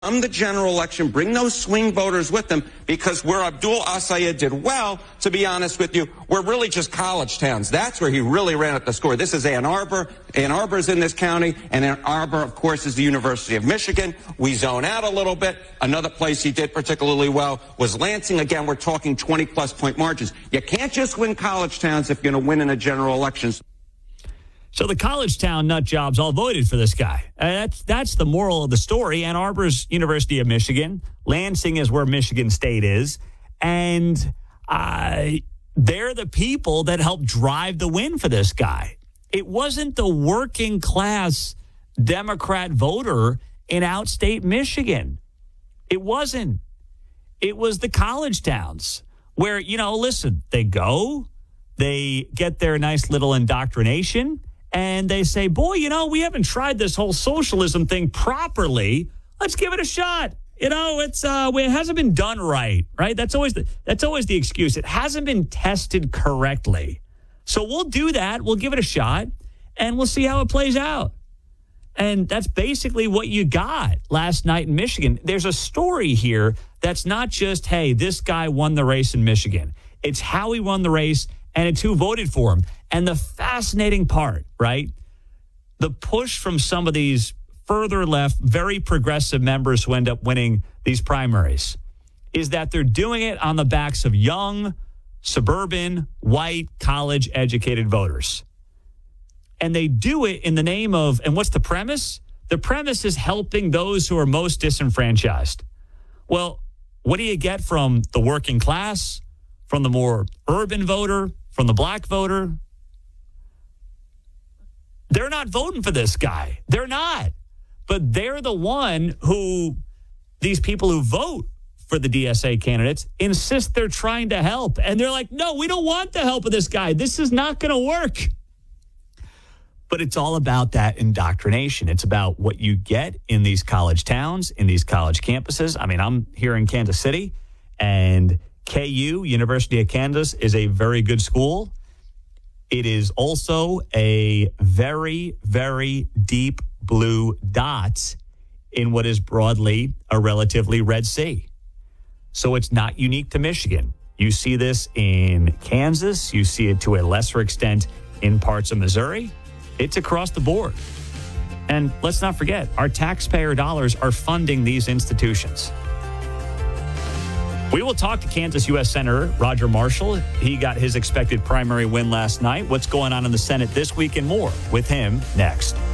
the general election, bring those swing voters with them, because where Abdul Asayed did well, to be honest with you, we're really just college towns. That's where he really ran up the score. This is Ann Arbor. Ann Arbor's in this county, and Ann Arbor, of course, is the University of Michigan. We zone out a little bit. Another place he did particularly well was Lansing. Again, we're talking 20-plus point margins. You can't just win college towns if you're going to win in a general election. So the college town nut jobs all voted for this guy. That's the moral of the story. Ann Arbor's University of Michigan. Lansing is where Michigan State is. And they're the people that helped drive the win for this guy. It wasn't the working class Democrat voter in outstate Michigan. It wasn't. It was the college towns where, listen, they go, they get their nice little indoctrination, and they say, boy, we haven't tried this whole socialism thing properly. Let's give it a shot. It hasn't been done right? That's always the excuse. It hasn't been tested correctly. So we'll do that. We'll give it a shot, and we'll see how it plays out. And that's basically what you got last night in Michigan. There's a story here that's not just, hey, this guy won the race in Michigan. It's how he won the race, and it's who voted for him. And the fascinating part, the push from some of these further left, very progressive members who end up winning these primaries is that they're doing it on the backs of young, suburban, white, college-educated voters. And they do it in the name of, and what's the premise? The premise is helping those who are most disenfranchised. Well, what do you get from the working class, from the more urban voter, from the black voter? They're not voting for this guy. They're not. But they're the one who, these people who vote for the DSA candidates, insist they're trying to help. And they're like, no, we don't want the help of this guy. This is not going to work. But it's all about that indoctrination. It's about what you get in these college towns, in these college campuses. I mean, I'm here in Kansas City, and KU, University of Kansas, is a very good school. It is also a very, very deep blue dot in what is broadly a relatively red sea. So it's not unique to Michigan. You see this in Kansas. You see it to a lesser extent in parts of Missouri. It's across the board. And let's not forget, our taxpayer dollars are funding these institutions. We will talk to Kansas U.S. Senator Roger Marshall. He got his expected primary win last night. What's going on in the Senate this week and more with him next.